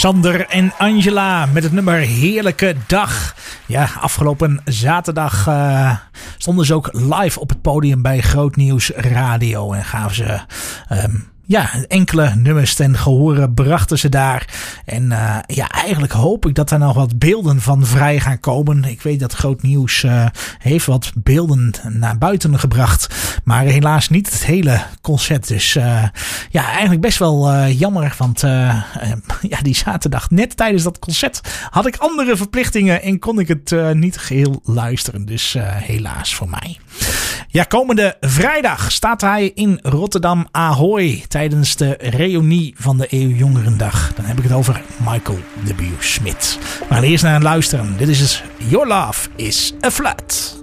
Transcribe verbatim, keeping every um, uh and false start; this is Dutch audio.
Sander en Angela met het nummer Heerlijke Dag. Ja, afgelopen zaterdag uh, stonden ze ook live op het podium bij Groot Nieuws Radio. En gaven ze um, ja, enkele nummers ten gehore brachten ze daar. En uh, ja, eigenlijk hoop ik dat er nog wat beelden van vrij gaan komen. Ik weet dat Groot Nieuws uh, heeft wat beelden naar buiten gebracht. Maar helaas niet het hele concert. Dus uh, ja, eigenlijk best wel uh, jammer. Want uh, uh, ja, die zaterdag net tijdens dat concert had ik andere verplichtingen. En kon ik het uh, niet geheel luisteren. Dus uh, helaas voor mij. Ja, komende vrijdag staat hij in Rotterdam Ahoy tijdens de reunie van de Eeuwjongerendag. Dan heb ik het over Michael W. Smit. Maar eerst naar het luisteren. Dit is Your Love is a Flood.